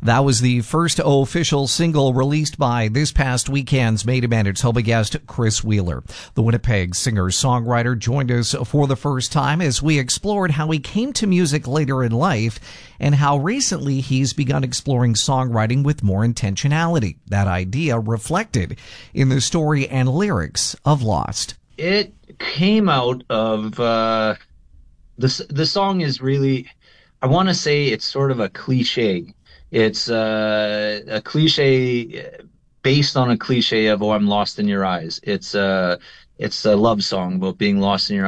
That was the first official single released by this past weekend's Main Event. It's Hobie guest Chris Wheeler. The Winnipeg singer-songwriter joined us for the first time as we explored how he came to music later in life and how recently he's begun exploring songwriting with more intentionality. That idea reflected in the story and lyrics of Lost. It came out of the song is really, I want to say it's sort of a cliche. It's a cliche based on a cliche of "Oh, I'm lost in your eyes." It's a love song about being lost in your